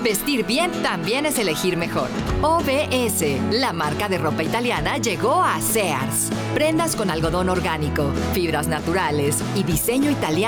Vestir bien también es elegir mejor. OBS, la marca de ropa italiana, llegó a Sears. Prendas con algodón orgánico, fibras naturales y diseño italiano